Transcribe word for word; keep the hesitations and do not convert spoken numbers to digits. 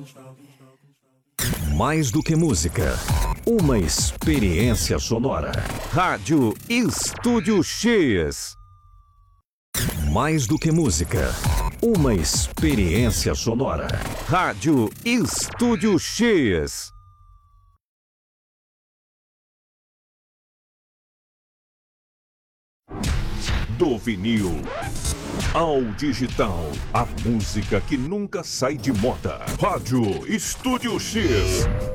Mais do que música, uma experiência sonora. Rádio Estúdio X. Mais do que música, uma experiência sonora. Rádio Estúdio X. Do vinil ao digital, a música que nunca sai de moda. Rádio Estúdio X.